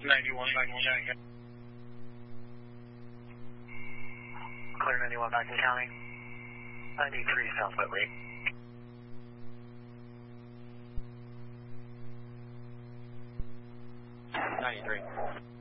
91 back in county. Clear 91 back in county. 93 South Whitley. '93.